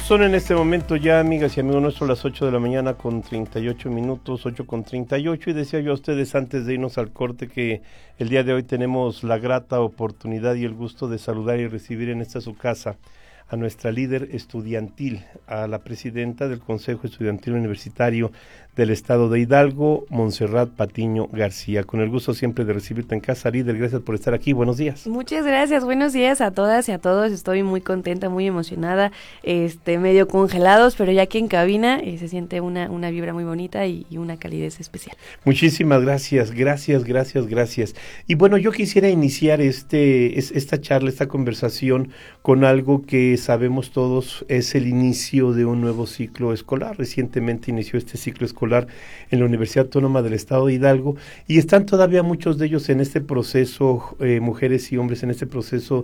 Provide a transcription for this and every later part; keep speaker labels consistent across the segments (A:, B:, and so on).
A: Son en este momento ya, amigas y amigos nuestros, las 8 de la mañana con 38 minutos, 8:38, y decía yo a ustedes antes de irnos al corte que el día de hoy tenemos la grata oportunidad y el gusto de saludar y recibir en esta su casa a nuestra líder estudiantil, a la presidenta del Consejo Estudiantil Universitario del Estado de Hidalgo, Montserrat Patiño García. Con el gusto siempre de recibirte en casa, líder. Gracias por estar aquí. Buenos días.
B: Muchas gracias. Buenos días a todas y a todos. Estoy muy contenta, muy emocionada, medio congelados, pero ya aquí en cabina se siente una vibra muy bonita y una calidez especial.
A: Muchísimas gracias. Y bueno, yo quisiera iniciar esta charla, esta conversación con algo que sabemos todos es el inicio de un nuevo ciclo escolar. Recientemente inició este ciclo escolar en la Universidad Autónoma del Estado de Hidalgo y están todavía muchos de ellos en este proceso, mujeres y hombres, en este proceso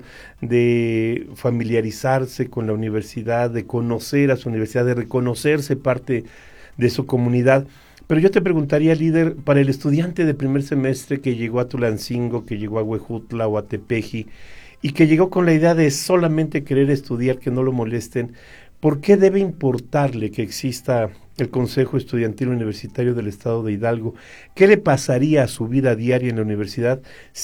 A: de familiarizarse con la universidad, de conocer a su universidad, de reconocerse parte de su comunidad. Pero yo te preguntaría, líder, para el estudiante de primer semestre que llegó a Tulancingo, que llegó a Huejutla o a Tepeji, y que llegó con la idea de solamente querer estudiar, que no lo molesten, ¿por qué debe importarle que exista el Consejo Estudiantil Universitario del Estado de Hidalgo? ¿Qué le pasaría a su vida diaria en la universidad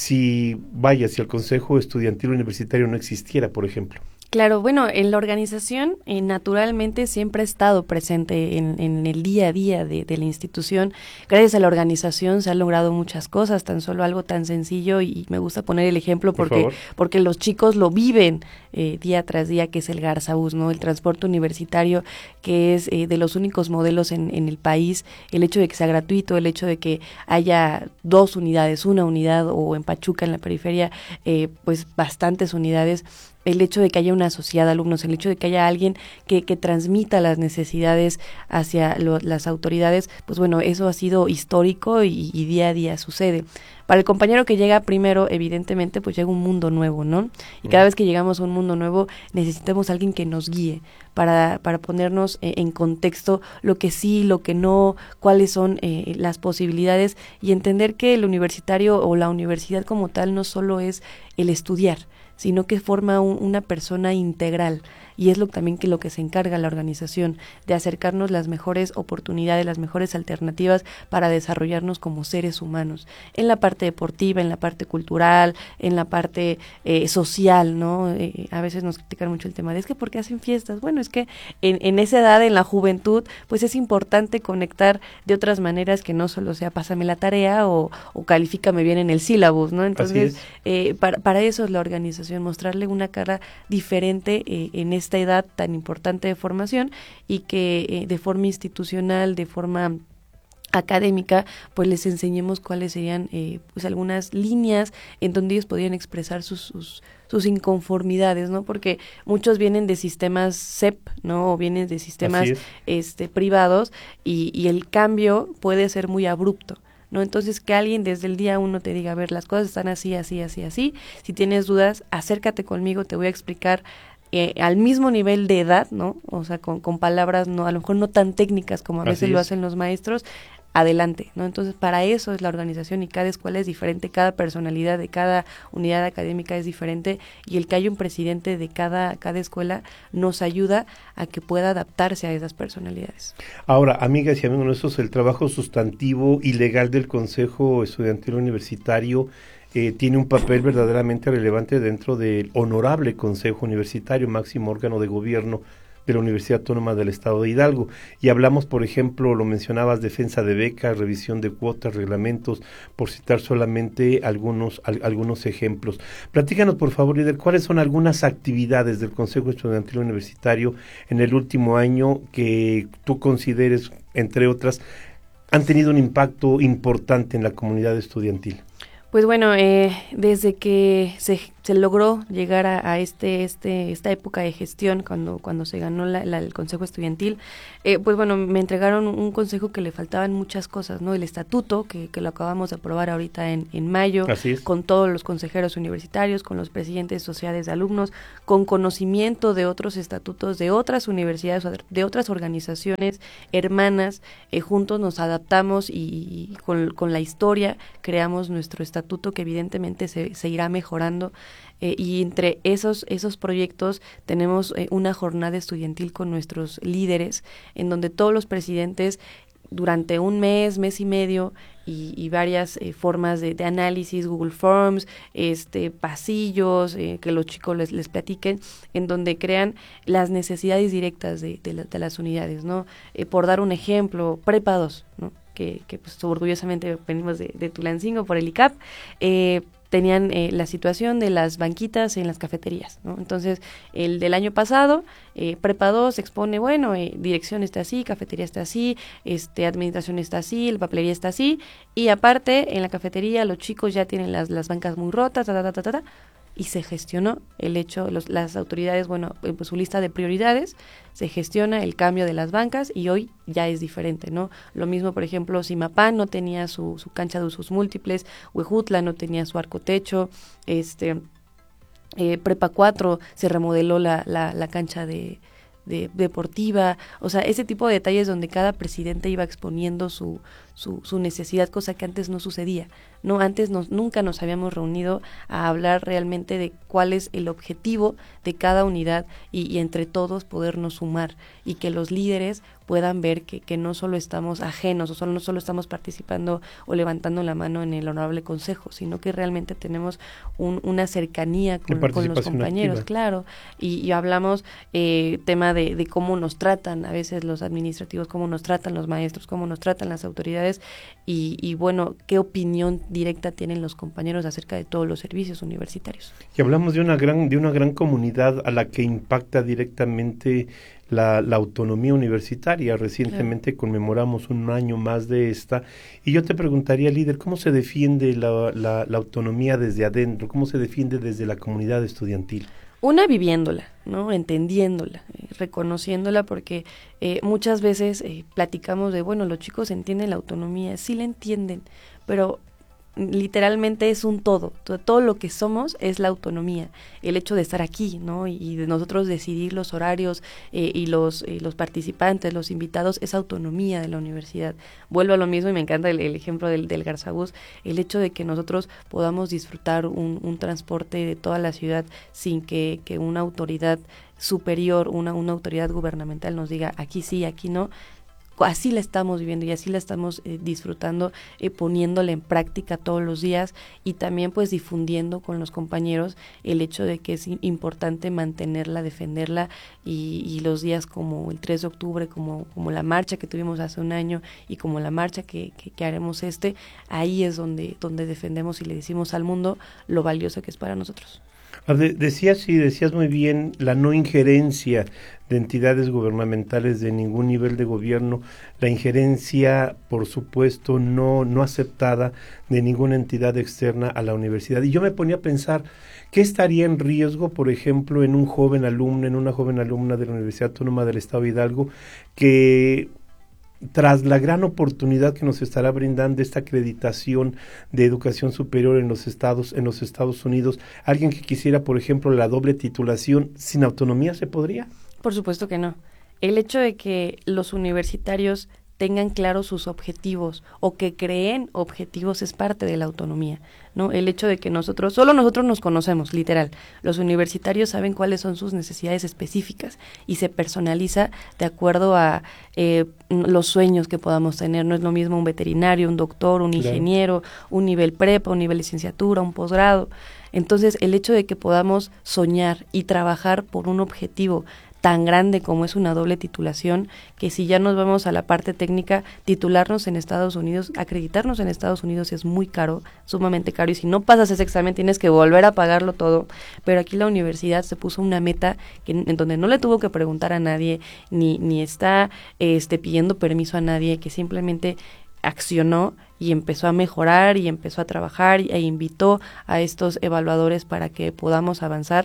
A: si el Consejo Estudiantil Universitario no existiera, por ejemplo?
B: Claro, bueno, en la organización naturalmente siempre ha estado presente en el día a día de la institución. Gracias a la organización se han logrado muchas cosas, tan solo algo tan sencillo, y me gusta poner el ejemplo porque los chicos lo viven día tras día, que es el Garzabús, ¿no? El transporte universitario, que es de los únicos modelos en el país. El hecho de que sea gratuito, el hecho de que haya 2 unidades, una unidad, o en Pachuca, en la periferia, pues bastantes unidades. El hecho de que haya una sociedad de alumnos, el hecho de que haya alguien que transmita las necesidades hacia las autoridades, pues bueno, eso ha sido histórico y día a día sucede. Para el compañero que llega primero, evidentemente, pues llega un mundo nuevo, ¿no? Y cada vez que llegamos a un mundo nuevo, necesitamos a alguien que nos guíe para ponernos en contexto lo que sí, lo que no, cuáles son las posibilidades, y entender que el universitario o la universidad como tal no solo es el estudiar, sino que forma una persona integral, y es también lo que se encarga la organización, de acercarnos las mejores oportunidades, las mejores alternativas para desarrollarnos como seres humanos, en la parte deportiva, en la parte cultural, en la parte social, ¿no? A veces nos critican mucho el tema de, es que ¿por qué hacen fiestas? Bueno, es que en esa edad, en la juventud, pues es importante conectar de otras maneras que no solo sea pásame la tarea o califícame bien en el sílabus, ¿no? Entonces, para eso es la organización, mostrarle una cara diferente en esta edad tan importante de formación, y que de forma institucional, de forma académica, pues les enseñemos cuáles serían pues algunas líneas en donde ellos podrían expresar sus inconformidades, ¿no? Porque muchos vienen de sistemas CEP, ¿no? O vienen de sistemas privados, y el cambio puede ser muy abrupto, ¿no? Entonces, que alguien desde el día 1 te diga, a ver, las cosas están así, si tienes dudas, acércate conmigo, te voy a explicar al mismo nivel de edad, ¿no? O sea, con palabras no, a lo mejor no tan técnicas como a veces lo hacen los maestros, adelante, ¿no? Entonces, para eso es la organización, y cada escuela es diferente, cada personalidad de cada unidad académica es diferente, y el que haya un presidente de cada escuela nos ayuda a que pueda adaptarse a esas personalidades.
A: Ahora, amigas y amigos nuestros, el trabajo sustantivo y legal del Consejo Estudiantil Universitario tiene un papel verdaderamente relevante dentro del honorable Consejo Universitario, máximo órgano de gobierno de la Universidad Autónoma del Estado de Hidalgo. Y hablamos, por ejemplo, lo mencionabas, defensa de becas, revisión de cuotas, reglamentos, por citar solamente algunos ejemplos. Platícanos, por favor, líder, ¿cuáles son algunas actividades del Consejo Estudiantil Universitario en el último año que tú consideres, entre otras, han tenido un impacto importante en la comunidad estudiantil?
B: Pues bueno, desde que se logró llegar a esta época de gestión, cuando se ganó el Consejo Estudiantil, pues bueno, me entregaron un consejo que le faltaban muchas cosas, ¿no? El estatuto, que lo acabamos de aprobar ahorita en mayo, con todos los consejeros universitarios, con los presidentes de sociedades de alumnos, con conocimiento de otros estatutos de otras universidades, de otras organizaciones hermanas, juntos nos adaptamos y con la historia creamos nuestro estatuto estatuto que evidentemente se irá mejorando, y entre esos proyectos tenemos una jornada estudiantil con nuestros líderes, en donde todos los presidentes durante un mes y medio, y varias formas de análisis, Google Forms, pasillos, que los chicos les platiquen, en donde crean las necesidades directas de las unidades, ¿no? Por dar un ejemplo, Prepa 2, ¿no? Que pues orgullosamente venimos de Tulancingo por el ICAP, tenían la situación de las banquitas en las cafeterías, ¿no? Entonces, el del año pasado, Prepa 2 expone, bueno, dirección está así, cafetería está así, administración está así, la papelería está así, y aparte, en la cafetería los chicos ya tienen las bancas muy rotas, y se gestionó el hecho, las autoridades, bueno, pues su lista de prioridades, se gestiona el cambio de las bancas y hoy ya es diferente, ¿no? Lo mismo, por ejemplo, Zimapán no tenía su cancha de usos múltiples, Huejutla no tenía su arcotecho, Prepa 4 se remodeló la cancha de deportiva, o sea, ese tipo de detalles donde cada presidente iba exponiendo su necesidad, cosa que antes no sucedía, ¿no? Antes nunca nos habíamos reunido a hablar realmente de cuál es el objetivo de cada unidad y entre todos podernos sumar y que los líderes puedan ver que no solo estamos ajenos o no solo estamos participando o levantando la mano en el honorable consejo, sino que realmente tenemos una cercanía con los compañeros, activa. Claro, y hablamos tema de cómo nos tratan a veces los administrativos, cómo nos tratan los maestros, cómo nos tratan las autoridades y bueno, qué opinión directa tienen los compañeros acerca de todos los servicios universitarios.
A: Y hablamos de una gran comunidad a la que impacta directamente la autonomía universitaria. Recientemente conmemoramos un año más de esta, y yo te preguntaría, líder, ¿cómo se defiende la autonomía desde adentro? ¿Cómo se defiende desde la comunidad estudiantil?
B: Una, viviéndola, ¿no? Entendiéndola, reconociéndola, porque muchas veces platicamos de, bueno, los chicos entienden la autonomía, sí la entienden, pero literalmente es un todo lo que somos es la autonomía, el hecho de estar aquí, ¿no? Y de nosotros decidir los horarios y los participantes, los invitados, es autonomía de la universidad. Vuelvo a lo mismo y me encanta el ejemplo del Garzabús, el hecho de que nosotros podamos disfrutar un transporte de toda la ciudad sin que una autoridad superior, una autoridad gubernamental nos diga aquí sí, aquí no. Así la estamos viviendo y así la estamos disfrutando, poniéndola en práctica todos los días y también pues difundiendo con los compañeros el hecho de que es importante mantenerla, defenderla y los días como el 3 de octubre, como la marcha que tuvimos hace un año y como la marcha que haremos ahí es donde defendemos y le decimos al mundo lo valioso que es para nosotros.
A: Decías muy bien la no injerencia de entidades gubernamentales de ningún nivel de gobierno, la injerencia, por supuesto, no aceptada de ninguna entidad externa a la universidad. Y yo me ponía a pensar, ¿qué estaría en riesgo, por ejemplo, en una joven alumna de la Universidad Autónoma del Estado de Hidalgo, que tras la gran oportunidad que nos estará brindando esta acreditación de educación superior en los Estados Unidos, alguien que quisiera, por ejemplo, la doble titulación, sin autonomía se podría?
B: Por supuesto que no. El hecho de que los universitarios tengan claros sus objetivos o que creen objetivos es parte de la autonomía, ¿no? El hecho de que solo nosotros nos conocemos, literal. Los universitarios saben cuáles son sus necesidades específicas y se personaliza de acuerdo a los sueños que podamos tener. No es lo mismo un veterinario, un doctor, un ingeniero, un nivel prepa, un nivel licenciatura, un posgrado. Entonces, el hecho de que podamos soñar y trabajar por un objetivo tan grande como es una doble titulación, que si ya nos vamos a la parte técnica, titularnos en Estados Unidos, acreditarnos en Estados Unidos es muy caro, sumamente caro, y si no pasas ese examen tienes que volver a pagarlo todo, pero aquí la universidad se puso una meta en donde no le tuvo que preguntar a nadie, ni está pidiendo permiso a nadie, que simplemente accionó y empezó a mejorar y empezó a trabajar e invitó a estos evaluadores para que podamos avanzar.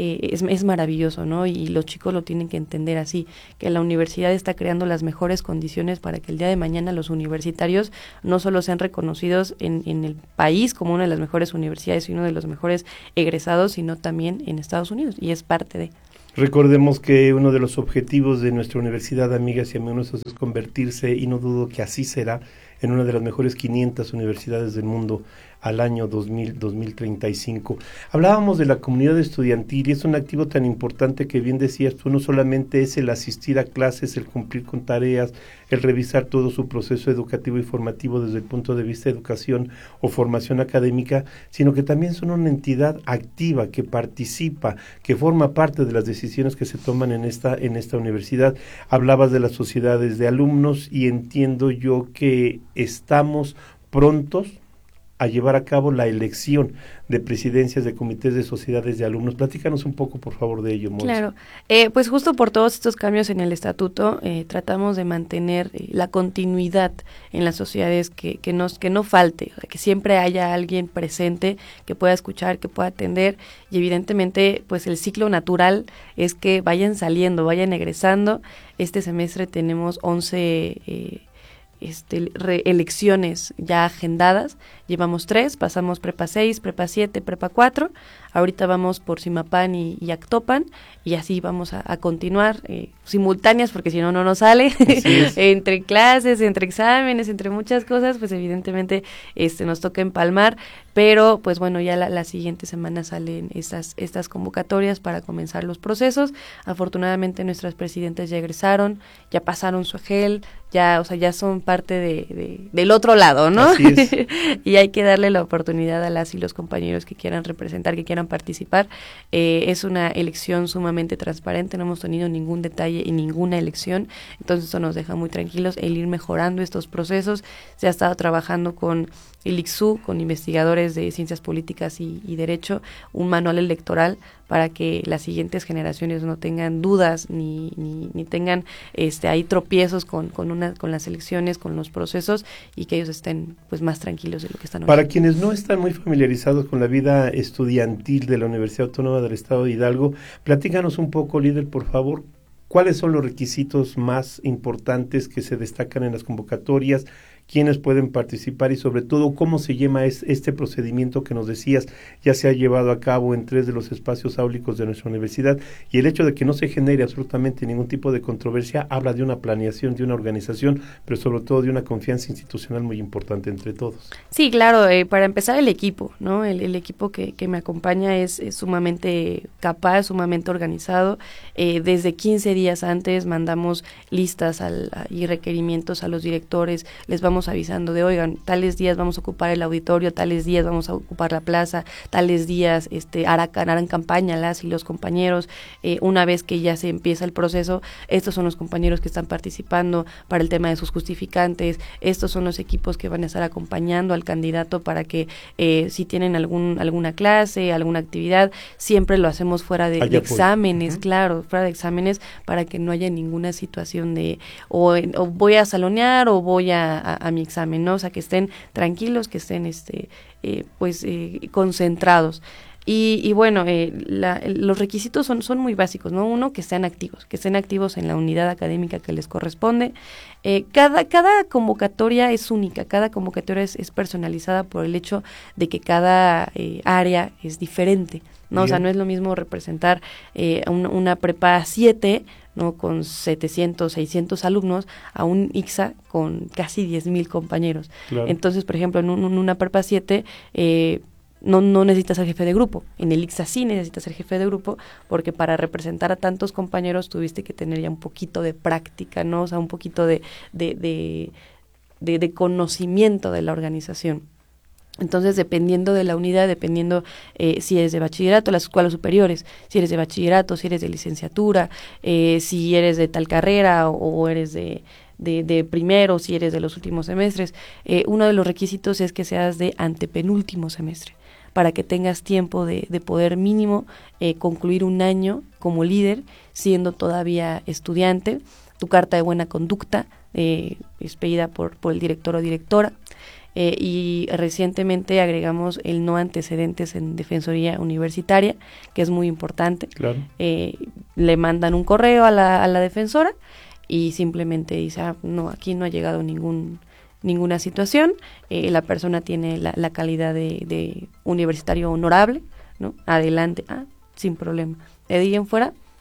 B: Es maravilloso, ¿no? Y los chicos lo tienen que entender así, que la universidad está creando las mejores condiciones para que el día de mañana los universitarios no solo sean reconocidos en el país como una de las mejores universidades y uno de los mejores egresados, sino también en Estados Unidos, y es parte de...
A: Recordemos que uno de los objetivos de nuestra universidad, amigas y amigos, es convertirse, y no dudo que así será, en una de las mejores 500 universidades del mundo al año 2035. Hablábamos de la comunidad estudiantil y es un activo tan importante que bien decías tú, no solamente es el asistir a clases, el cumplir con tareas, el revisar todo su proceso educativo y formativo desde el punto de vista de educación o formación académica, sino que también son una entidad activa que participa, que forma parte de las decisiones que se toman en esta universidad. Hablabas de las sociedades de alumnos y entiendo yo que estamos prontos a llevar a cabo la elección de presidencias de comités de sociedades de alumnos. Platícanos un poco, por favor, de ello, Montse.
B: Claro, pues justo por todos estos cambios en el estatuto, tratamos de mantener la continuidad en las sociedades, que no falte, que siempre haya alguien presente que pueda escuchar, que pueda atender, y evidentemente, pues el ciclo natural es que vayan saliendo, vayan egresando. Este semestre tenemos 11 elecciones ya agendadas, llevamos 3, pasamos prepa 6, prepa 7, prepa 4, ahorita vamos por Zimapán y Actopan, y así vamos a continuar, simultáneas, porque si no, no nos sale, entre clases, entre exámenes, entre muchas cosas, pues evidentemente nos toca empalmar, pero pues bueno, ya la siguiente semana salen estas convocatorias para comenzar los procesos. Afortunadamente nuestras presidentes ya egresaron, ya pasaron su EGEL, ya son parte del otro lado, ¿no?
A: Así es.
B: Y hay que darle la oportunidad a las y los compañeros que quieran representar, que quieran participar. Es una elección sumamente transparente, no hemos tenido ningún detalle en ninguna elección, entonces eso nos deja muy tranquilos el ir mejorando estos procesos. Se ha estado trabajando con el ICSU, con investigadores de ciencias políticas y derecho, un manual electoral para que las siguientes generaciones no tengan dudas ni tengan ahí tropiezos con las elecciones, con los procesos, y que ellos estén pues más tranquilos de lo que están
A: Para
B: haciendo.
A: quienes no están muy familiarizados con la vida estudiantil de la Universidad Autónoma del Estado de Hidalgo, platícanos un poco, líder, por favor, ¿cuáles son los requisitos más importantes que se destacan en las convocatorias? ¿Quiénes pueden participar? Y sobre todo, ¿cómo se llama este procedimiento que nos decías ya se ha llevado a cabo en 3 de los espacios áulicos de nuestra universidad? Y el hecho de que no se genere absolutamente ningún tipo de controversia habla de una planeación, de una organización, pero sobre todo de una confianza institucional muy importante entre todos.
B: Sí, claro, para empezar el equipo, ¿no? El equipo que me acompaña es sumamente capaz, sumamente organizado. Desde 15 días antes mandamos listas y requerimientos a los directores, les vamos avisando de, oigan, tales días vamos a ocupar el auditorio, tales días vamos a ocupar la plaza, tales días harán campaña las y los compañeros. Una vez que ya se empieza el proceso, estos son los compañeros que están participando para el tema de sus justificantes, estos son los equipos que van a estar acompañando al candidato para que si tienen alguna clase, alguna actividad, siempre lo hacemos fuera de exámenes, claro, fuera de exámenes, para que no haya ninguna situación de o voy a salonear o voy a mi examen, ¿no? O sea, que estén tranquilos, que estén concentrados. Y bueno, los requisitos son muy básicos, ¿no? Uno, que estén activos en la unidad académica que les corresponde. Cada convocatoria es única, cada convocatoria es personalizada por el hecho de que cada área es diferente, ¿no? Bien. O sea, no es lo mismo representar una prepa 7, ¿no? Con 700, 600 alumnos, a un ICSA con casi 10,000 compañeros. Claro. Entonces, por ejemplo, en una prepa 7, no necesitas ser jefe de grupo. En el ICSA sí necesitas ser jefe de grupo, porque para representar a tantos compañeros tuviste que tener ya un poquito de práctica, ¿no? O sea, un poquito de conocimiento de la organización. Entonces, dependiendo de la unidad, dependiendo si eres de bachillerato, las escuelas superiores, si eres de bachillerato, si eres de licenciatura, si eres de tal carrera o eres de primero, si eres de los últimos semestres, uno de los requisitos es que seas de antepenúltimo semestre, para que tengas tiempo de poder mínimo concluir un año como líder, siendo todavía estudiante. Tu carta de buena conducta, expedida por el director o directora. Y recientemente agregamos el no antecedentes en defensoría universitaria, que es muy importante. Claro. Le mandan un correo a la defensora y simplemente dice, no, aquí no ha llegado ninguna situación, la persona tiene la calidad de universitario honorable, ¿no? Adelante, sin problema. De ahí en fuera,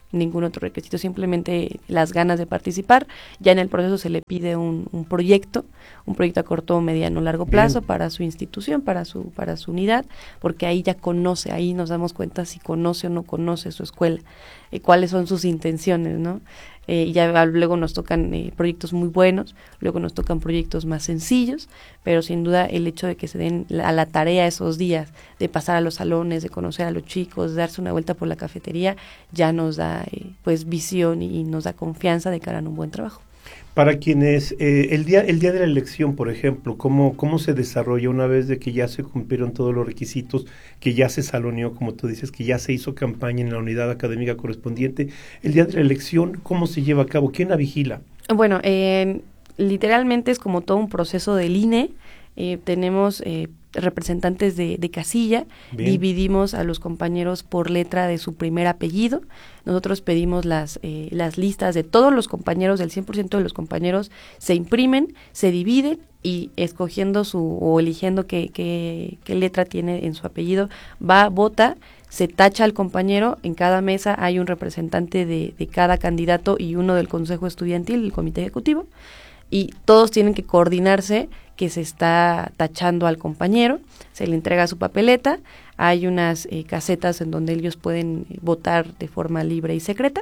B: ningún otro requisito, simplemente las ganas de participar. Ya en el proceso se le pide un proyecto a corto, mediano, largo plazo para su institución, para su unidad, porque ahí ya conoce, ahí nos damos cuenta si conoce o no conoce su escuela, cuáles son sus intenciones, ¿no? Ya luego nos tocan proyectos muy buenos, luego nos tocan proyectos más sencillos, pero sin duda el hecho de que se den a la tarea esos días, de pasar a los salones, de conocer a los chicos, de darse una vuelta por la cafetería, ya nos da pues visión y nos da confianza de cara a un buen trabajo.
A: Para quienes, el día de la elección, por ejemplo, ¿cómo se desarrolla una vez de que ya se cumplieron todos los requisitos, que ya se saloneó, como tú dices, que ya se hizo campaña en la unidad académica correspondiente? El día de la elección, ¿cómo se lleva a cabo? ¿Quién la vigila?
B: Bueno, literalmente es como todo un proceso del INE. Tenemos representantes de casilla. Bien. Dividimos a los compañeros por letra de su primer apellido. Nosotros pedimos las listas de todos los compañeros, del 100% de los compañeros, se imprimen, se dividen y escogiendo o eligiendo qué letra tiene en su apellido, vota, se tacha al compañero. En cada mesa hay un representante de cada candidato y uno del consejo estudiantil, el comité ejecutivo, y todos tienen que coordinarse que se está tachando al compañero, se le entrega su papeleta, hay unas casetas en donde ellos pueden votar de forma libre y secreta,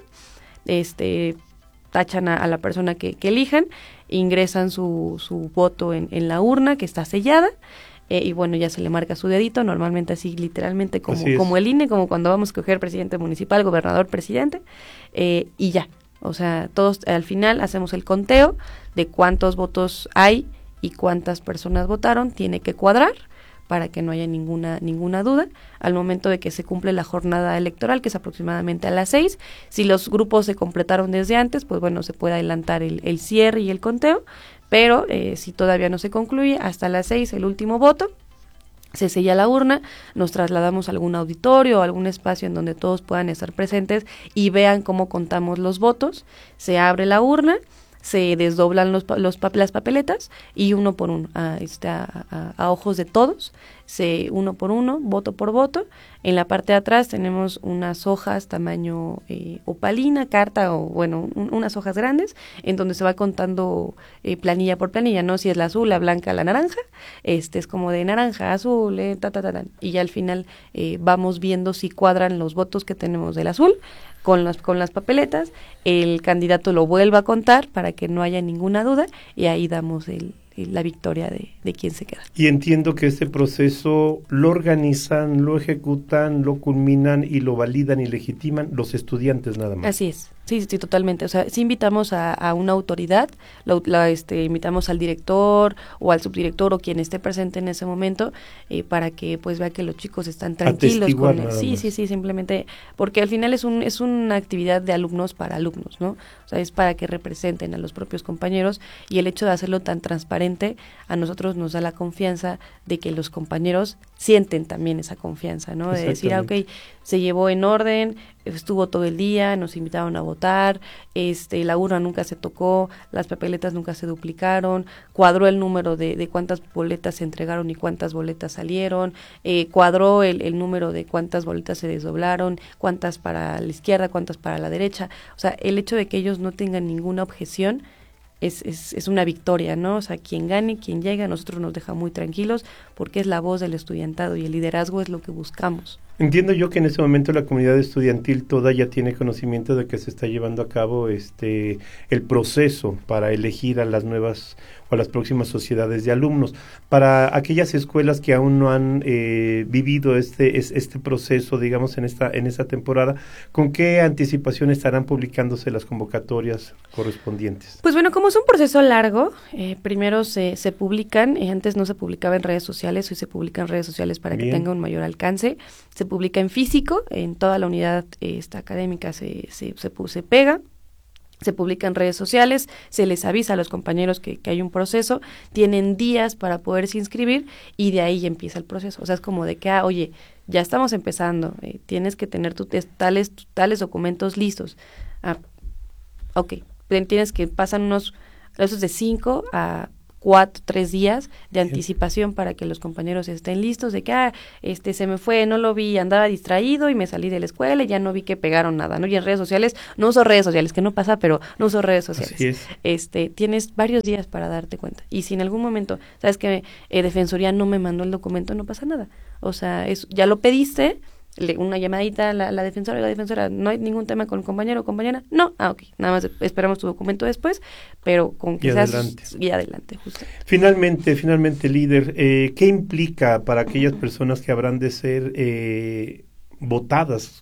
B: tachan a la persona que elijan, ingresan su voto en la urna que está sellada, y bueno, ya se le marca su dedito, normalmente así literalmente como el INE, como cuando vamos a escoger presidente municipal, gobernador, presidente, y ya. O sea, todos al final hacemos el conteo de cuántos votos hay y cuántas personas votaron, tiene que cuadrar para que no haya ninguna duda. Al momento de que se cumple la jornada electoral, que es aproximadamente a las 6, si los grupos se completaron desde antes, pues bueno, se puede adelantar el cierre y el conteo, pero si todavía no se concluye, hasta las 6 el último voto, se sella la urna, nos trasladamos a algún auditorio o algún espacio en donde todos puedan estar presentes y vean cómo contamos los votos, se abre la urna, se desdoblan las papeletas y uno por uno, a ojos de todos, uno por uno, voto por voto. En la parte de atrás tenemos unas hojas tamaño opalina, carta o bueno, unas hojas grandes en donde se va contando planilla por planilla, ¿no? Si es la azul, la blanca, la naranja, es como de naranja, azul, y ya al final vamos viendo si cuadran los votos que tenemos del azul con las papeletas, el candidato lo vuelve a contar para que no haya ninguna duda y ahí damos la victoria de quién se queda.
A: Y entiendo que este proceso lo organizan, lo ejecutan, lo culminan y lo validan y legitiman los estudiantes nada más.
B: Así es, sí, totalmente. O sea, sí invitamos a una autoridad, invitamos al director o al subdirector o quien esté presente en ese momento para que pues vea que los chicos están tranquilos con él. Sí, simplemente porque al final es una actividad de alumnos para alumnos, ¿no? O sea, es para que representen a los propios compañeros y el hecho de hacerlo tan transparente a nosotros nos da la confianza de que los compañeros sienten también esa confianza, ¿no? De decir, se llevó en orden, estuvo todo el día, nos invitaron a votar, la urna nunca se tocó, las papeletas nunca se duplicaron, cuadró el número de cuántas boletas se entregaron y cuántas boletas salieron, cuadró el número de cuántas boletas se desdoblaron, cuántas para la izquierda, cuántas para la derecha. O sea, el hecho de que ellos no tengan ninguna objeción es una victoria, ¿no? O sea, quien gane, quien llegue, a nosotros nos deja muy tranquilos porque es la voz del estudiantado y el liderazgo es lo que buscamos.
A: Entiendo yo que en este momento la comunidad estudiantil toda ya tiene conocimiento de que se está llevando a cabo el proceso para elegir a las nuevas o a las próximas sociedades de alumnos. Para aquellas escuelas que aún no han vivido este proceso, digamos, en esta temporada, ¿con qué anticipación estarán publicándose las convocatorias correspondientes?
B: Pues bueno, como es un proceso largo, primero se publican, antes no se publicaba en redes sociales, hoy se publica en redes sociales para que tenga un mayor alcance. Se publica en físico, en toda la unidad académica se pega, se publica en redes sociales, se les avisa a los compañeros que hay un proceso, tienen días para poderse inscribir y de ahí ya empieza el proceso. O sea, es como de que, oye, ya estamos empezando, tienes que tener tales documentos listos. Tienes que pasan esos de 5 a 3 días de anticipación para que los compañeros estén listos de que se me fue, no lo vi, andaba distraído y me salí de la escuela y ya no vi que pegaron nada, ¿no? Y en redes sociales, no uso redes sociales, que no pasa, pero no uso redes sociales.
A: Así es.
B: Tienes varios días para darte cuenta. Y si en algún momento, sabes que Defensoría no me mandó el documento, no pasa nada. O sea, ya lo pediste, una llamadita a la defensora, no hay ningún tema con el compañero o compañera, no, ok, nada más esperamos tu documento después, pero con que y adelante, justo.
A: Finalmente, líder, ¿qué implica para aquellas personas que habrán de ser votadas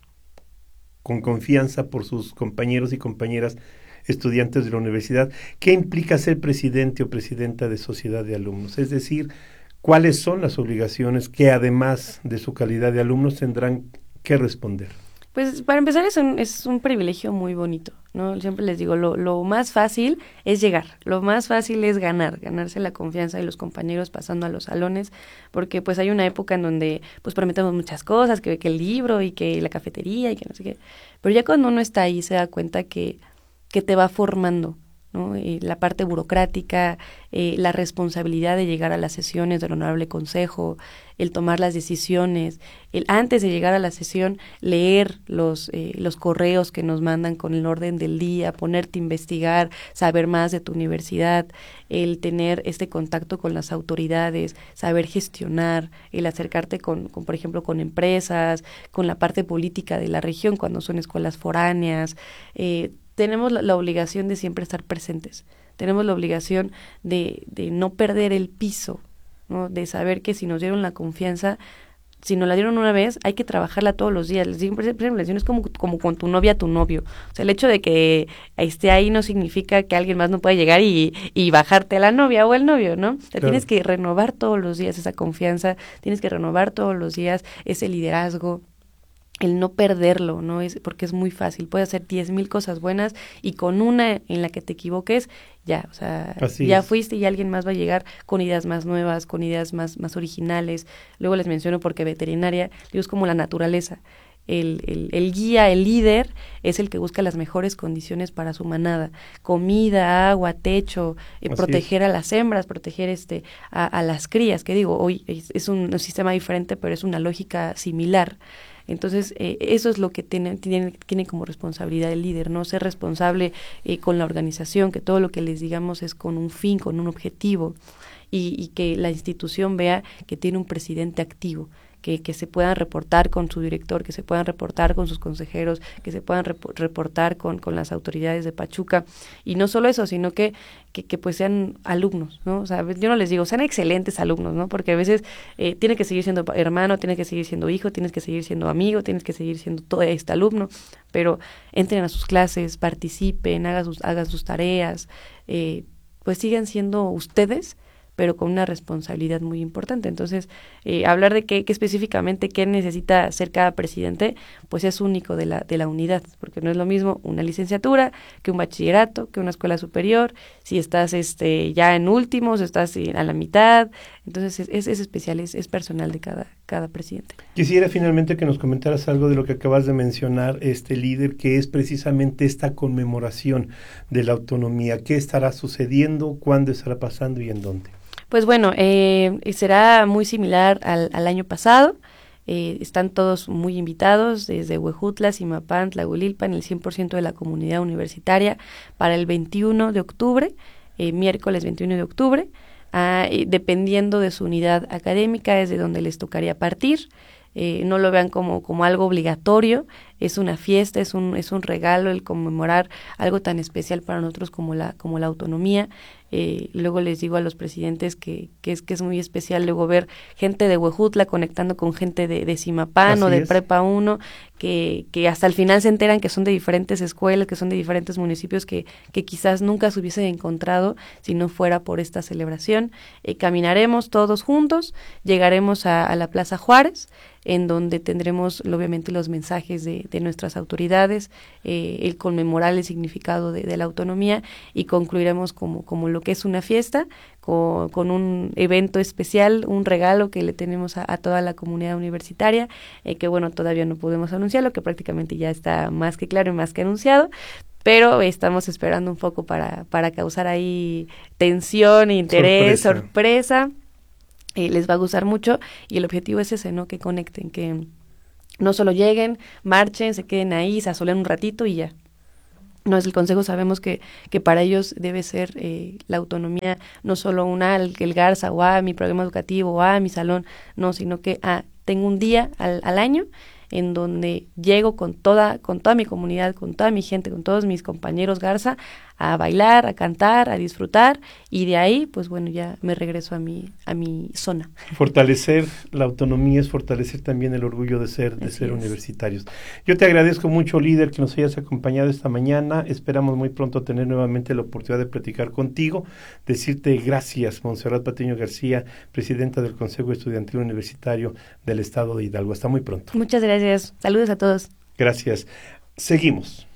A: con confianza por sus compañeros y compañeras estudiantes de la universidad? ¿Qué implica ser presidente o presidenta de sociedad de alumnos? Es decir, ¿cuáles son las obligaciones que además de su calidad de alumnos tendrán que responder?
B: Pues para empezar es un privilegio muy bonito, ¿no? Siempre les digo, lo más fácil es llegar, lo más fácil es ganarse la confianza de los compañeros pasando a los salones, porque pues hay una época en donde pues prometemos muchas cosas, que el libro y que la cafetería y que no sé qué, pero ya cuando uno está ahí se da cuenta que te va formando, ¿no? La parte burocrática, la responsabilidad de llegar a las sesiones del Honorable Consejo, el tomar las decisiones, el antes de llegar a la sesión leer los correos que nos mandan con el orden del día, ponerte a investigar, saber más de tu universidad, el tener este contacto con las autoridades, saber gestionar, el acercarte por ejemplo, con empresas, con la parte política de la región cuando son escuelas foráneas. Tenemos la obligación de siempre estar presentes, tenemos la obligación de no perder el piso, ¿no? De saber que si nos dieron la confianza, si nos la dieron una vez, hay que trabajarla todos los días. Les digo, es como con tu novia, tu novio. O sea, el hecho de que esté ahí no significa que alguien más no pueda llegar y bajarte a la novia o el novio, ¿no? O sea, claro. Tienes que renovar todos los días esa confianza, tienes que renovar todos los días ese liderazgo, el no perderlo, ¿no? Porque es muy fácil, puedes hacer 10,000 cosas buenas y con una en la que te equivoques, ya, o sea, fuiste y alguien más va a llegar con ideas más nuevas, con ideas más originales. Luego les menciono porque veterinaria, digo, es como la naturaleza. El guía, el líder, es el que busca las mejores condiciones para su manada, comida, agua, techo, proteger a las hembras, proteger a las crías, que digo, hoy es un sistema diferente, pero es una lógica similar. Entonces, eso es lo que tiene como responsabilidad el líder, ¿no? Ser responsable con la organización, que todo lo que les digamos es con un fin, con un objetivo, y que la institución vea que tiene un presidente activo, que se puedan reportar con su director, que se puedan reportar con sus consejeros, que se puedan reportar con las autoridades de Pachuca. Y no solo eso, sino que pues sean alumnos, ¿no? O sea, yo no les digo, sean excelentes alumnos, ¿no? Porque a veces tiene que seguir siendo hermano, tiene que seguir siendo hijo, tienes que seguir siendo amigo, tienes que seguir siendo todo alumno, pero entren a sus clases, participen, hagan sus tareas, pues sigan siendo ustedes, pero con una responsabilidad muy importante. Entonces, hablar de qué específicamente qué necesita ser cada presidente, pues es único de la unidad, porque no es lo mismo una licenciatura que un bachillerato, que una escuela superior, si estás ya en últimos, estás a la mitad, entonces es especial, es personal de cada presidente.
A: Quisiera finalmente que nos comentaras algo de lo que acabas de mencionar, líder, que es precisamente esta conmemoración de la autonomía. ¿Qué estará sucediendo? ¿Cuándo estará pasando y en dónde?
B: Pues bueno, será muy similar al año pasado. Están todos muy invitados, desde Huejutla, Zimapán, Tlahuelilpan, el 100% de la comunidad universitaria, para el 21 de octubre, miércoles 21 de octubre, dependiendo de su unidad académica, es de donde les tocaría partir. No lo vean como algo obligatorio, es una fiesta, es un regalo el conmemorar algo tan especial para nosotros como la autonomía. Luego les digo a los presidentes que es muy especial luego ver gente de Huejutla conectando con gente de Zimapán o de Prepa 1, que hasta el final se enteran que son de diferentes escuelas, que son de diferentes municipios que quizás nunca se hubiesen encontrado si no fuera por esta celebración. Caminaremos todos juntos, llegaremos a la Plaza Juárez, en donde tendremos obviamente los mensajes de nuestras autoridades, el conmemorar el significado de la autonomía, y concluiremos como lo que es una fiesta, con un evento especial, un regalo que le tenemos a toda la comunidad universitaria, que bueno, todavía no podemos anunciarlo, que prácticamente ya está más que claro y más que anunciado, pero estamos esperando un poco para causar ahí tensión, interés, sorpresa. Les va a gustar mucho y el objetivo es ese, ¿no? Que conecten, que no solo lleguen, marchen, se queden ahí, se asolen un ratito y ya. No es el consejo, sabemos que para ellos debe ser la autonomía, no solo el Garza o mi programa educativo o mi salón, no, sino que tengo un día al año en donde llego con toda mi comunidad, con toda mi gente, con todos mis compañeros Garza, a bailar, a cantar, a disfrutar, y de ahí, pues bueno, ya me regreso a mi zona.
A: Fortalecer la autonomía es fortalecer también el orgullo de ser universitarios. Yo te agradezco mucho, líder, que nos hayas acompañado esta mañana. Esperamos muy pronto tener nuevamente la oportunidad de platicar contigo. Decirte gracias, Montserrat Patiño García, presidenta del Consejo Estudiantil Universitario del Estado de Hidalgo. Hasta muy pronto.
B: Muchas gracias. Saludos a todos.
A: Gracias. Seguimos.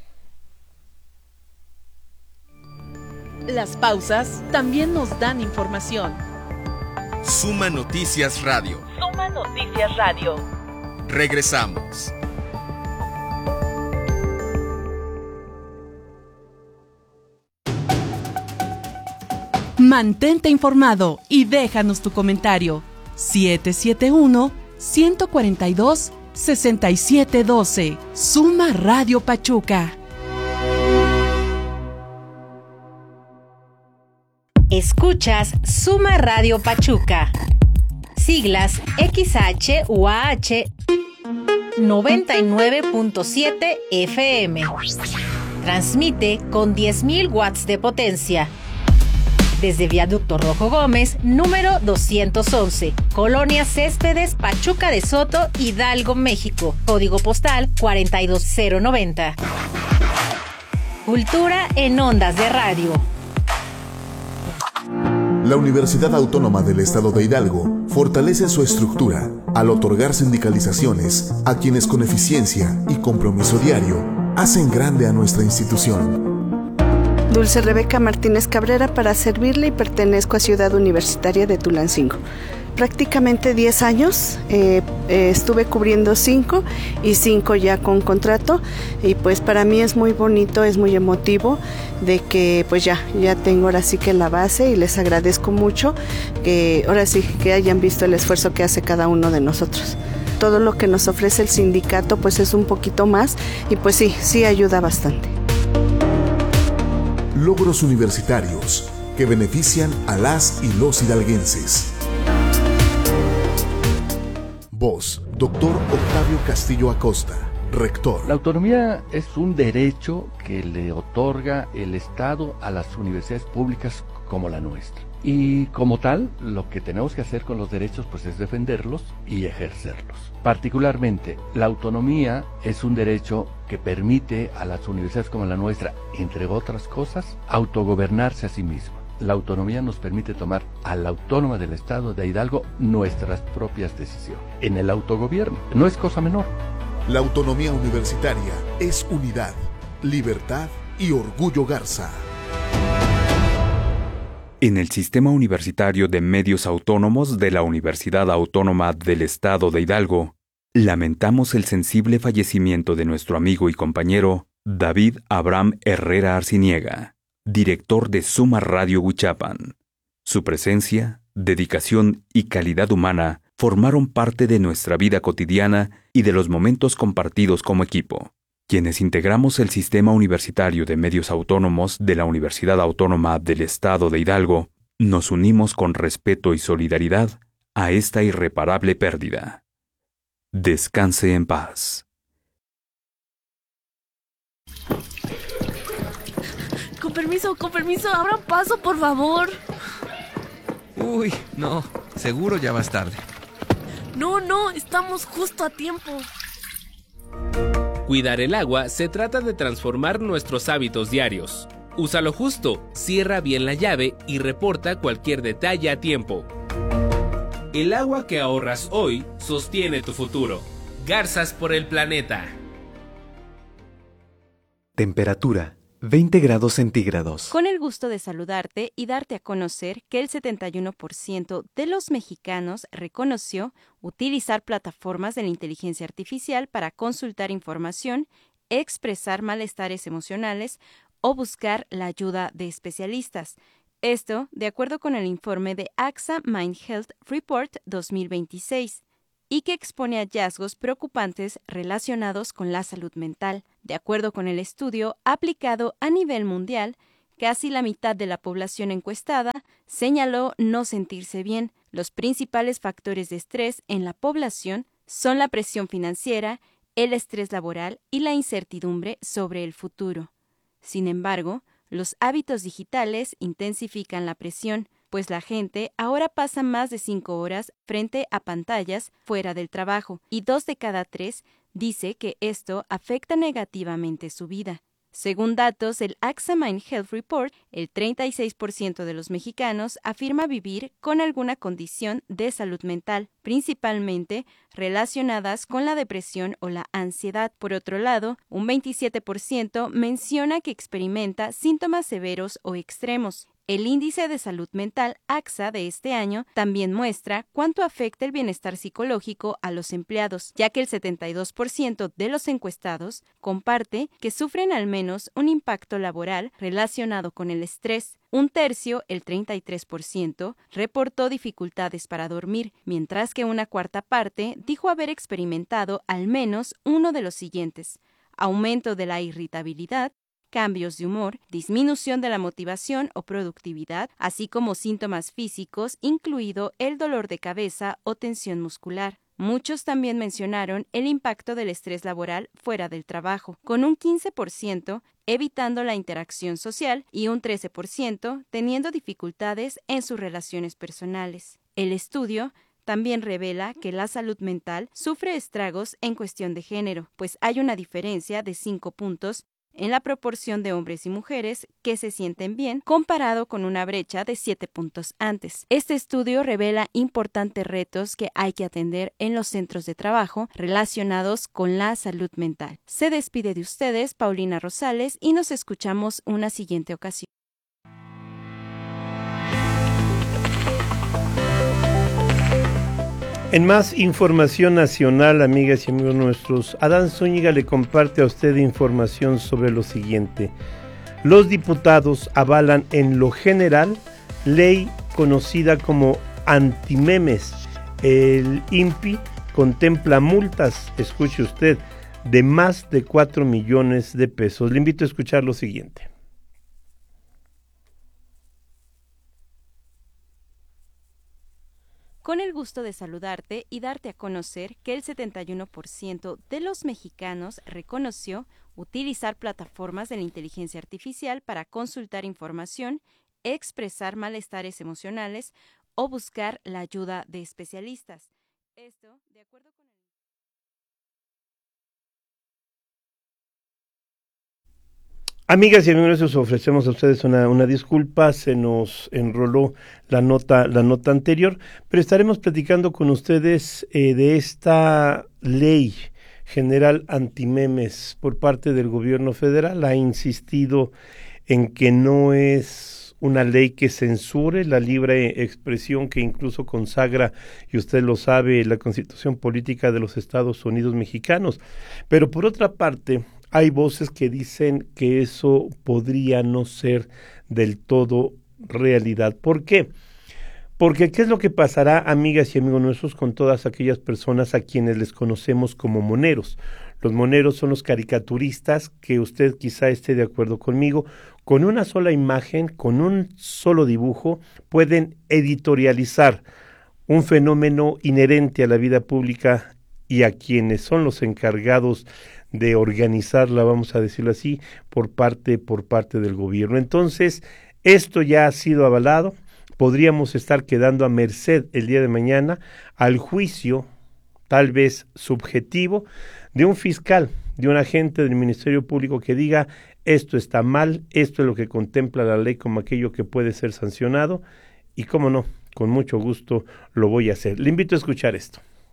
C: Las pausas también nos dan información.
D: Suma Noticias Radio.
C: Suma Noticias Radio.
D: Regresamos.
C: Mantente informado y déjanos tu comentario. 771-142-6712. Suma Radio Pachuca.
E: Escuchas Suma Radio Pachuca. Siglas XH-UAH 99.7 FM. Transmite con 10.000 watts de potencia. Desde Viaducto Rojo Gómez, número 211, Colonia Céspedes, Pachuca de Soto, Hidalgo, México. Código postal 42090. Cultura en ondas de radio.
F: La Universidad Autónoma del Estado de Hidalgo fortalece su estructura al otorgar sindicalizaciones a quienes con eficiencia y compromiso diario hacen grande a nuestra institución.
G: Dulce Rebeca Martínez Cabrera, para servirle, y pertenezco a Ciudad Universitaria de Tulancingo. Prácticamente 10 años, estuve cubriendo 5 y 5 ya con contrato, y pues para mí es muy bonito, es muy emotivo de que pues ya tengo ahora sí que la base, y les agradezco mucho que ahora sí que hayan visto el esfuerzo que hace cada uno de nosotros. Todo lo que nos ofrece el sindicato pues es un poquito más, y pues sí ayuda bastante.
F: Logros universitarios que benefician a las y los hidalguenses. Voz, Dr. Octavio Castillo Acosta, rector.
H: La autonomía es un derecho que le otorga el Estado a las universidades públicas como la nuestra. Y como tal, lo que tenemos que hacer con los derechos pues es defenderlos y ejercerlos. Particularmente, la autonomía es un derecho que permite a las universidades como la nuestra, entre otras cosas, autogobernarse a sí mismas. La autonomía nos permite tomar a la autónoma del Estado de Hidalgo nuestras propias decisiones. En el autogobierno no es cosa menor.
F: La autonomía universitaria es unidad, libertad y orgullo Garza.
I: En el Sistema Universitario de Medios Autónomos de la Universidad Autónoma del Estado de Hidalgo, lamentamos el sensible fallecimiento de nuestro amigo y compañero David Abraham Herrera Arciniega, director de Suma Radio Huichapan. Su presencia, dedicación y calidad humana formaron parte de nuestra vida cotidiana y de los momentos compartidos como equipo. Quienes integramos el Sistema Universitario de Medios Autónomos de la Universidad Autónoma del Estado de Hidalgo, nos unimos con respeto y solidaridad a esta irreparable pérdida. Descanse en paz.
J: Con permiso, abran paso, por favor.
K: Uy, no, seguro ya vas tarde.
J: No, estamos justo a tiempo.
L: Cuidar el agua se trata de transformar nuestros hábitos diarios. Úsalo justo, cierra bien la llave y reporta cualquier detalle a tiempo. El agua que ahorras hoy sostiene tu futuro. Garzas por el planeta.
M: Temperatura 20 grados centígrados.
N: Con el gusto de saludarte y darte a conocer que el 71% de los mexicanos reconoció utilizar plataformas de la inteligencia artificial para consultar información expresar malestares emocionales o buscar la ayuda de especialistas. Esto, de acuerdo con el informe de AXA Mind Health Report 2026, y que expone hallazgos preocupantes relacionados con la salud mental. De acuerdo con el estudio aplicado a nivel mundial, casi la mitad de la población encuestada señaló no sentirse bien. Los principales factores de estrés en la población son la presión financiera, el estrés laboral y la incertidumbre sobre el futuro. Sin embargo, los hábitos digitales intensifican la presión, pues la gente ahora pasa más de 5 horas frente a pantallas fuera del trabajo, y 2 de cada 3 dice que esto afecta negativamente su vida. Según datos del AXA Mind Health Report, el 36% de los mexicanos afirma vivir con alguna condición de salud mental, principalmente relacionadas con la depresión o la ansiedad. Por otro lado, un 27% menciona que experimenta síntomas severos o extremos. El índice de salud mental AXA de este año también muestra cuánto afecta el bienestar psicológico a los empleados, ya que el 72% de los encuestados comparte que sufren al menos un impacto laboral relacionado con el estrés. Un tercio, el 33%, reportó dificultades para dormir, mientras que una cuarta parte dijo haber experimentado al menos uno de los siguientes: aumento de la irritabilidad, cambios de humor, disminución de la motivación o productividad, así como síntomas físicos, incluido el dolor de cabeza o tensión muscular. Muchos también mencionaron el impacto del estrés laboral fuera del trabajo, con un 15% evitando la interacción social y un 13% teniendo dificultades en sus relaciones personales. El estudio también revela que la salud mental sufre estragos en cuestión de género, pues hay una diferencia de 5 puntos en la proporción de hombres y mujeres que se sienten bien, comparado con una brecha de 7 puntos antes. Este estudio revela importantes retos que hay que atender en los centros de trabajo relacionados con la salud mental. Se despide de ustedes Paulina Rosales y nos escuchamos una siguiente ocasión.
A: En más información nacional, amigas y amigos nuestros, Adán Zúñiga le comparte a usted información sobre lo siguiente. Los diputados avalan en lo general ley conocida como antimemes. El INPI contempla multas, escuche usted, de más de 4 millones de pesos. Le invito a escuchar lo siguiente.
N: Con el gusto de saludarte y darte a conocer que el 71% de los mexicanos reconoció utilizar plataformas de la inteligencia artificial para consultar información, expresar malestares emocionales o buscar la ayuda de especialistas. Esto, de acuerdo con
A: Amigas y amigos, os ofrecemos a ustedes una disculpa, se nos enroló la nota anterior, pero estaremos platicando con ustedes de esta ley general antimemes por parte del gobierno federal. Ha insistido en que no es una ley que censure la libre expresión que incluso consagra, y usted lo sabe, la Constitución Política de los Estados Unidos Mexicanos. Pero por otra parte, hay voces que dicen que eso podría no ser del todo realidad. ¿Por qué? Porque ¿qué es lo que pasará, amigas y amigos nuestros, con todas aquellas personas a quienes les conocemos como moneros? Los moneros son los caricaturistas que usted quizá esté de acuerdo conmigo. Con una sola imagen, con un solo dibujo, pueden editorializar un fenómeno inherente a la vida pública y a quienes son los encargados de organizarla, vamos a decirlo así, por parte del gobierno. Entonces, esto ya ha sido avalado. Podríamos estar quedando a merced el día de mañana al juicio, tal vez subjetivo, de un fiscal, de un agente del Ministerio Público que diga esto está mal, esto es lo que contempla la ley como aquello que puede ser sancionado, y cómo no, con mucho gusto lo voy a hacer. Le invito a escuchar esto.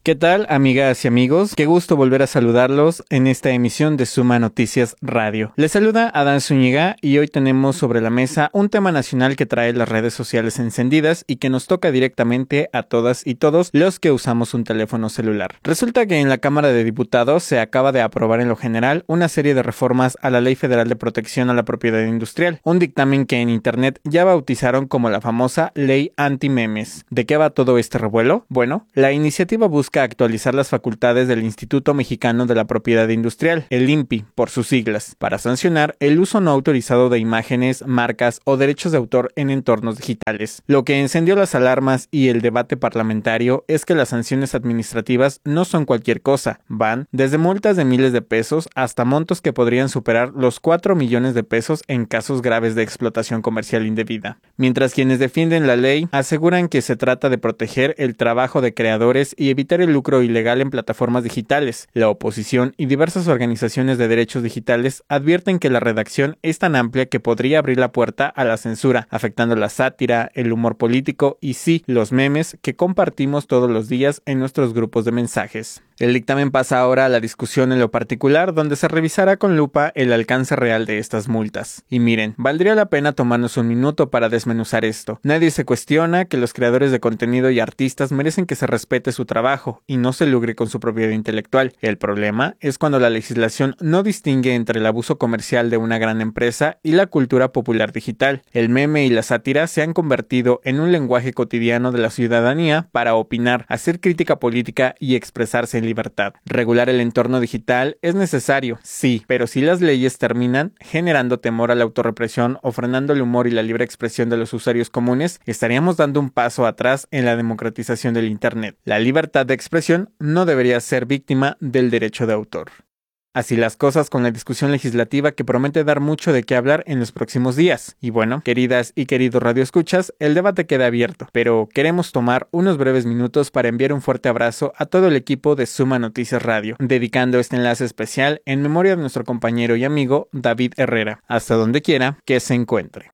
O: ¿Qué tal, amigas y amigos? Qué gusto volver a saludarlos en esta emisión de Suma Noticias Radio. Les saluda Adán Zúñiga y hoy tenemos sobre la mesa un tema nacional que trae las redes sociales encendidas y que nos toca directamente a todas y todos los que usamos un teléfono celular. Resulta que en la Cámara de Diputados se acaba de aprobar en lo general una serie de reformas a la Ley Federal de Protección a la Propiedad Industrial, un dictamen que en internet ya bautizaron como la famosa Ley Anti-Memes. ¿De qué va todo este revuelo? Bueno, la iniciativa busca actualizar las facultades del Instituto Mexicano de la Propiedad Industrial, el INPI, por sus siglas, para sancionar el uso no autorizado de imágenes, marcas o derechos de autor en entornos digitales. Lo que encendió las alarmas y el debate parlamentario es que las sanciones administrativas no son cualquier cosa, van desde multas de miles de pesos hasta montos que podrían superar los 4 millones de pesos en casos graves de explotación comercial indebida. Mientras quienes defienden la ley aseguran que se trata de proteger el trabajo de creadores y evitar el lucro ilegal en plataformas digitales. La oposición y diversas organizaciones de derechos digitales advierten que la redacción es tan amplia que podría abrir la puerta a la censura, afectando la sátira, el humor político y sí, los memes que compartimos todos los días en nuestros grupos de mensajes. El dictamen pasa ahora a la discusión en lo particular, donde se revisará con lupa el alcance real de estas multas. Y miren, valdría la pena tomarnos un minuto para desmenuzar esto. Nadie se cuestiona que los creadores de contenido y artistas merecen que se respete su trabajo y no se lucre con su propiedad intelectual. El problema es cuando la legislación no distingue entre el abuso comercial de una gran empresa y la cultura popular digital. El meme y la sátira se han convertido en un lenguaje cotidiano de la ciudadanía para opinar, hacer crítica política y expresarse en libertad. Regular el entorno digital es necesario, sí, pero si las leyes terminan generando temor a la autorrepresión o frenando el humor y la libre expresión de los usuarios comunes, estaríamos dando un paso atrás en la democratización del Internet. La libertad de expresión no debería ser víctima del derecho de autor. Así las cosas con la discusión legislativa que promete dar mucho de qué hablar en los próximos días. Y bueno, queridas y queridos radioescuchas, el debate queda abierto, pero queremos tomar unos breves minutos para enviar un fuerte abrazo a todo el equipo de Suma Noticias Radio, dedicando este enlace especial en memoria de nuestro compañero y amigo David Herrera, hasta donde quiera que se encuentre.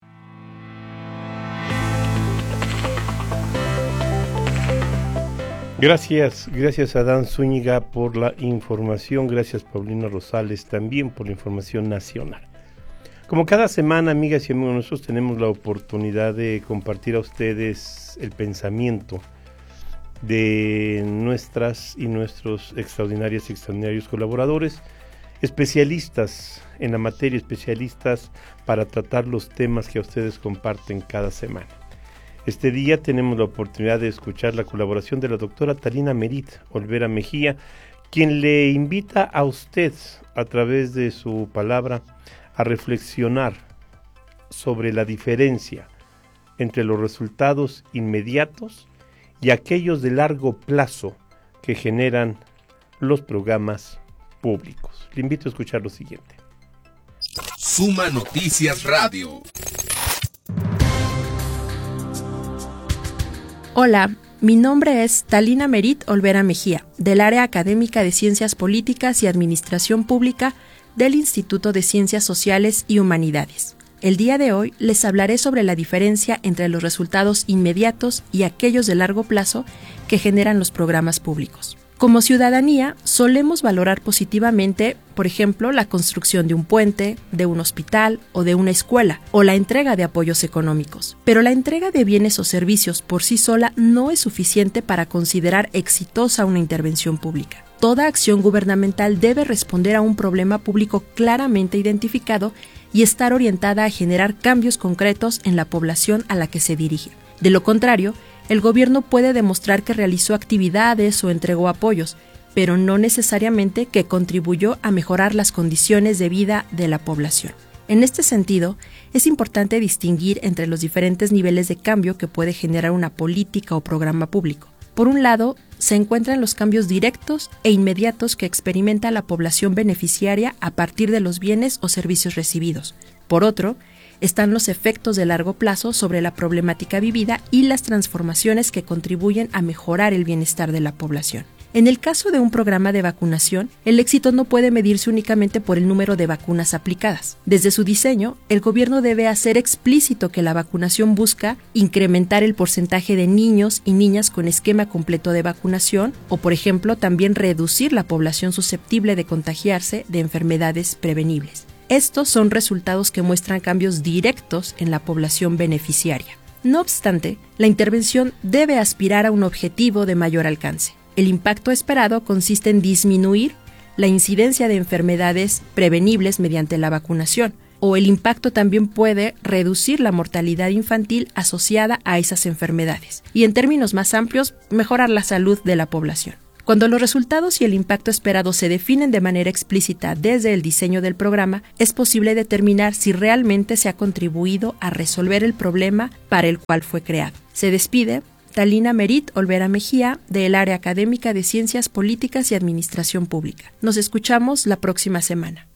A: Gracias Adán Zúñiga por la información, gracias Paulina Rosales también por la información nacional. Como cada semana, amigas y amigos, nosotros tenemos la oportunidad de compartir a ustedes el pensamiento de nuestras y nuestros extraordinarios colaboradores, especialistas en la materia, especialistas para tratar los temas que a ustedes comparten cada semana. Este día tenemos la oportunidad de escuchar la colaboración de la doctora Talina Merit Olvera Mejía, quien le invita a usted, a través de su palabra, a reflexionar sobre la diferencia entre los resultados inmediatos y aquellos de largo plazo que generan los programas públicos. Le invito a escuchar lo siguiente.
D: Suma Noticias Radio.
P: Hola, mi nombre es Talina Merit Olvera Mejía, del área académica de Ciencias Políticas y Administración Pública del Instituto de Ciencias Sociales y Humanidades. El día de hoy les hablaré sobre la diferencia entre los resultados inmediatos y aquellos de largo plazo que generan los programas públicos. Como ciudadanía, solemos valorar positivamente, por ejemplo, la construcción de un puente, de un hospital o de una escuela, o la entrega de apoyos económicos. Pero la entrega de bienes o servicios por sí sola no es suficiente para considerar exitosa una intervención pública. Toda acción gubernamental debe responder a un problema público claramente identificado y estar orientada a generar cambios concretos en la población a la que se dirige. De lo contrario, el gobierno puede demostrar que realizó actividades o entregó apoyos, pero no necesariamente que contribuyó a mejorar las condiciones de vida de la población. En este sentido, es importante distinguir entre los diferentes niveles de cambio que puede generar una política o programa público. Por un lado, se encuentran los cambios directos e inmediatos que experimenta la población beneficiaria a partir de los bienes o servicios recibidos. Por otro, están los efectos de largo plazo sobre la problemática vivida y las transformaciones que contribuyen a mejorar el bienestar de la población. En el caso de un programa de vacunación, el éxito no puede medirse únicamente por el número de vacunas aplicadas. Desde su diseño, el gobierno debe hacer explícito que la vacunación busca incrementar el porcentaje de niños y niñas con esquema completo de vacunación o, por ejemplo, también reducir la población susceptible de contagiarse de enfermedades prevenibles. Estos son resultados que muestran cambios directos en la población beneficiaria. No obstante, la intervención debe aspirar a un objetivo de mayor alcance. El impacto esperado consiste en disminuir la incidencia de enfermedades prevenibles mediante la vacunación, o el impacto también puede reducir la mortalidad infantil asociada a esas enfermedades, y en términos más amplios, mejorar la salud de la población. Cuando los resultados y el impacto esperado se definen de manera explícita desde el diseño del programa, es posible determinar si realmente se ha contribuido a resolver el problema para el cual fue creado. Se despide Talina Merit Olvera Mejía, del Área Académica de Ciencias Políticas y Administración Pública. Nos escuchamos la próxima semana.